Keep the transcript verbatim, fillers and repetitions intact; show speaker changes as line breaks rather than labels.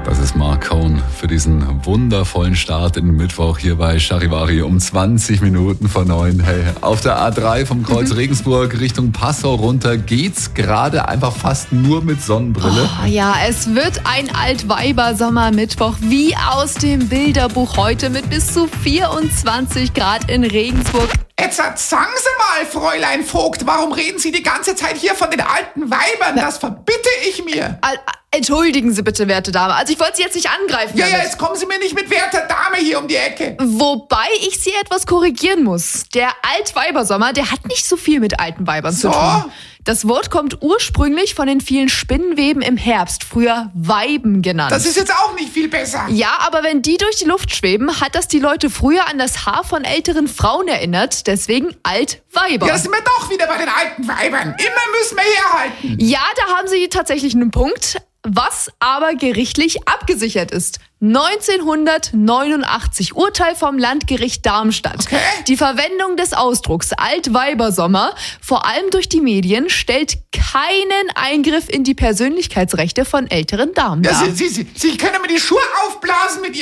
Das ist Mark Cohn für diesen wundervollen Start in den Mittwoch hier bei Charivari um zwanzig Minuten vor neun. Hey, auf der A drei vom Kreuz mhm. Regensburg Richtung Passau runter geht's gerade einfach fast nur mit Sonnenbrille.
Oh, ja, es wird ein Altweiber-Sommermittwoch wie aus dem Bilderbuch heute mit bis zu vierundzwanzig Grad in Regensburg.
Jetzt sagen Sie mal, Fräulein Vogt, warum reden Sie die ganze Zeit hier von den alten Weibern? Das verbitte ich mir.
Al- Entschuldigen Sie bitte, werte Dame. Also ich wollte Sie jetzt nicht angreifen.
Ja,
damit.
ja, jetzt kommen Sie mir nicht mit werter Dame hier um die Ecke.
Wobei ich Sie etwas korrigieren muss. Der Altweibersommer, der hat nicht so viel mit alten Weibern
So?
zu tun. Das Wort kommt ursprünglich von den vielen Spinnenweben im Herbst, früher Weiben genannt.
Das ist jetzt auch nicht viel besser.
Ja, aber wenn die durch die Luft schweben, hat das die Leute früher an das Haar von älteren Frauen erinnert. Deswegen Altweiber.
Ja, da sind wir doch wieder bei den alten Weibern. Immer müssen wir herhalten.
Ja, da haben Sie tatsächlich einen Punkt, was aber gerichtlich abgesichert ist. neunzehnhundertneunundachtzig, Urteil vom Landgericht Darmstadt.
Okay.
Die Verwendung des Ausdrucks Altweibersommer, vor allem durch die Medien, stellt keinen Eingriff in die Persönlichkeitsrechte von älteren Damen
Ja,
dar.
Sie, Sie, Sie, Sie können mir die Schuhe aufblasen mit